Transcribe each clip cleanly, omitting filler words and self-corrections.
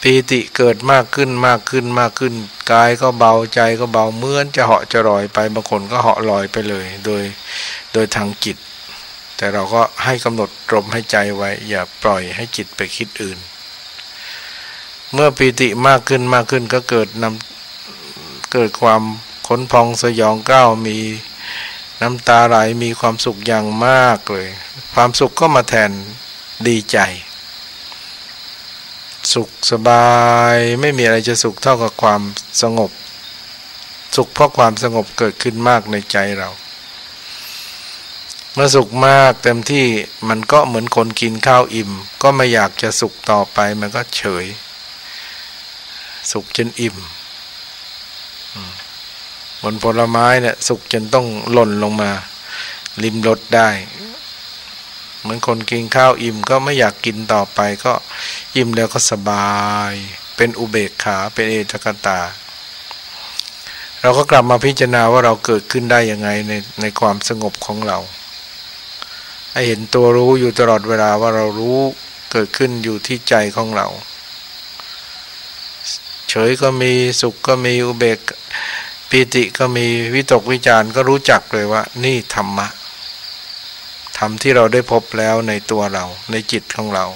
ปีติเกิดมากขึ้นมากขึ้นมากขึ้นกายก็เบาใจก็เบาเหมือนจะเหาะจะลอยไปบางคนก็เหาะลอยไปเลยโดยทางจิตแต่เราก็ให้กำหนดลมให้ใจไว้อย่าปล่อยให้จิตไปคิดอื่นเมื่อปีติมากขึ้นมากขึ้นก็เกิดความขนพองสยองก้าวมีน้ำตาไหลมีความสุขอย่างมากเลยความสุขก็มาแทนดีใจสุขสบายไม่มีอะไรจะสุขเท่ากับความสงบสุขเพราะความสงบเกิดขึ้นมากในใจเราเมื่อสุขมากเต็มที่มันก็เหมือนคนกินข้าวอิ่มก็ไม่อยากจะสุขต่อไปมันก็เฉยสุขจนอิ่มบนผลไม้เนี่ยสุขจนต้องหล่นลงมาริมรสได้เหมือนคนกินข้าวอิ่มก็ไม่อยากกินต่อไปก็อิ่มแล้วก็สบายเป็นอุเบกขาเป็นเอตกตาเราก็กลับมาพิจารณาว่าเราเกิดขึ้นได้ยังไงในความสงบของเราให้เห็นตัวรู้อยู่ตลอดเวลาว่าเรารู้เกิดขึ้นอยู่ที่ใจของเราเฉยก็มีสุขก็มีอุเบกปีติก็มีวิตกวิจารก็รู้จักเลยว่านี่ธรรมะธรรมที่เราได้พบแล้วในตัวเราในจิตของเรา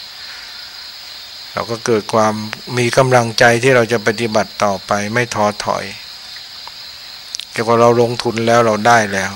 ก็เกิดความมีกำลังใจที่เราจะปฏิบัติต่อไปไม่ท้อถอยเกี่ยวกับเราลงทุนแล้วเราได้แล้ว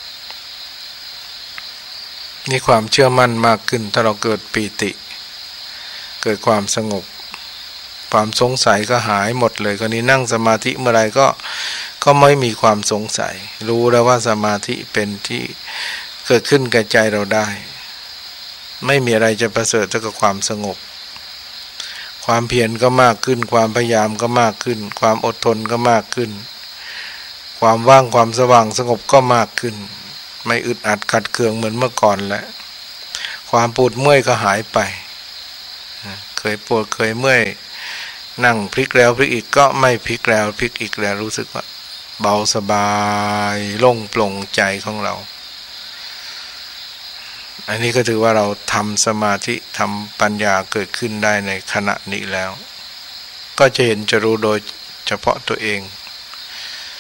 มีความเชื่อมั่นมากขึ้นถ้าเราเกิดปีติเกิดความสงบความสงสัยก็หายหมดเลยคราวนี้นั่งสมาธิเมื่อไรก็ไม่มีความสงสัยรู้แล้วว่าสมาธิเป็นที่เกิดขึ้นกับใจเราได้ไม่มีอะไรจะประเสริฐเท่ากับความสงบความเพียรก็มากขึ้นความพยายามก็มากขึ้นความอดทนก็มากขึ้นความว่างความสว่างสงบก็มากขึ้นไม่อึดอัดขัดเคืองเหมือนเมื่อก่อนแล้วความปวดเมื่อยก็หายไปเคยปวดเคยเมื่อยนั่งพลิกแล้วพลิกอีกก็ไม่พลิกแล้วพลิกอีกแล้วรู้สึกว่าเบาสบายโล่งโปร่งใจของเราอันนี้ก็ถือว่าเราทำสมาธิทำปัญญาเกิดขึ้นได้ในขณะนี้แล้วก็จะเห็นจะรู้โดยเฉพาะตัวเอง